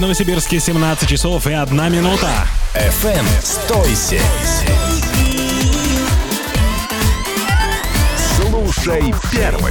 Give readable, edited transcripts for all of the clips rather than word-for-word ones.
Новосибирске 17 часов и 1 минута. FM 107. Слушай первым.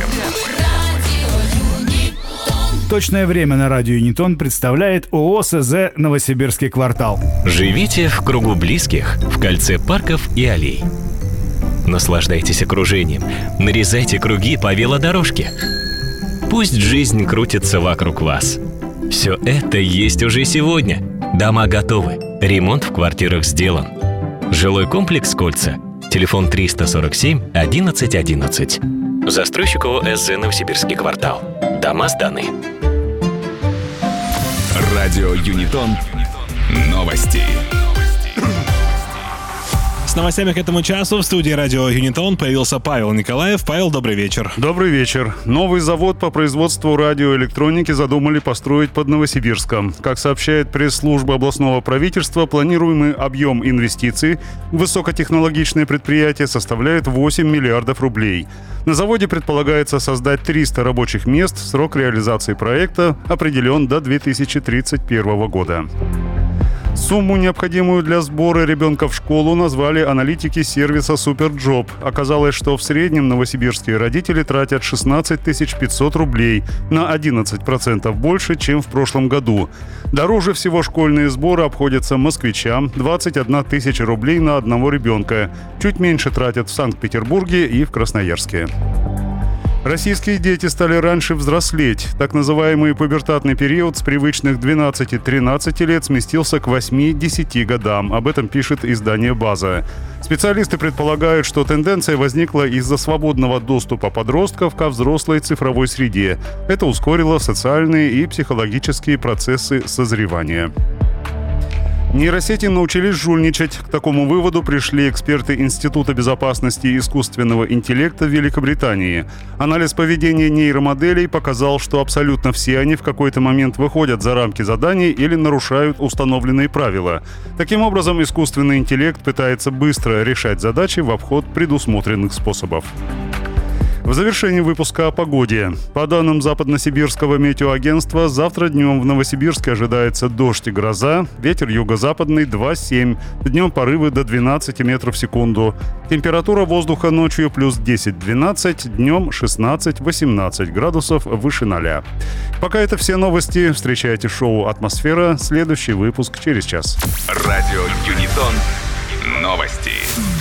Точное время на радио Юнитон представляет ООО СЗ «Новосибирский квартал». Живите в кругу близких, в кольце парков и аллей. Наслаждайтесь окружением, нарезайте круги по велодорожке. Пусть жизнь крутится вокруг вас. Все это есть уже сегодня. Дома готовы, ремонт в квартирах сделан. Жилой комплекс «Кольца». Телефон 347 11 11. Застройщик ООО СЗ «Новосибирский квартал». Дома сданы. Радио Юнитон. Новости. С новостями к этому часу в студии радио Юнитон появился Павел Николаев. Павел, добрый вечер. Добрый вечер. Новый завод по производству радиоэлектроники задумали построить под Новосибирском. Как сообщает пресс-служба областного правительства, планируемый объем инвестиций в высокотехнологичные предприятия составляет 8 миллиардов рублей. На заводе предполагается создать 300 рабочих мест. Срок реализации проекта определен до 2031 года. Сумму, необходимую для сбора ребенка в школу, назвали аналитики сервиса «Суперджоп». Оказалось, что в среднем новосибирские родители тратят 16 500 рублей, на 11% больше, чем в прошлом году. Дороже всего школьные сборы обходятся москвичам – 21 тысяча рублей на одного ребенка. Чуть меньше тратят в Санкт-Петербурге и в Красноярске. Российские дети стали раньше взрослеть. Так называемый пубертатный период с привычных 12-13 лет сместился к 8-10 годам. Об этом пишет издание «База». Специалисты предполагают, что тенденция возникла из-за свободного доступа подростков ко взрослой цифровой среде. Это ускорило социальные и психологические процессы созревания. Нейросети научились жульничать. К такому выводу пришли эксперты Института безопасности искусственного интеллекта в Великобритании. Анализ поведения нейромоделей показал, что абсолютно все они в какой-то момент выходят за рамки заданий или нарушают установленные правила. Таким образом, искусственный интеллект пытается быстро решать задачи в обход предусмотренных способов. В завершении выпуска о погоде. По данным Западносибирского метеоагентства, завтра днем в Новосибирске ожидается дождь и гроза, ветер юго-западный 2,7, днем порывы до 12 метров в секунду. Температура воздуха ночью плюс 10-12, днем 16-18 градусов выше 0. Пока это все новости. Встречайте шоу «Атмосфера». Следующий выпуск через час. Радио Юнитон. Новости.